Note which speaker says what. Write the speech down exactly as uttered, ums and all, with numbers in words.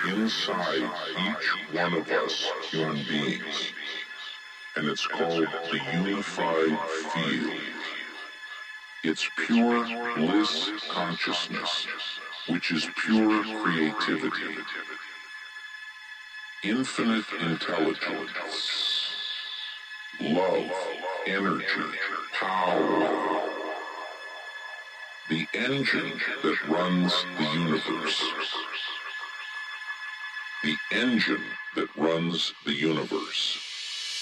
Speaker 1: inside each one of us human beings, and it's called the unified field. It's pure bliss consciousness, which is pure creativity, infinite intelligence, love, energy, power, the engine that runs the universe. The engine that runs the universe.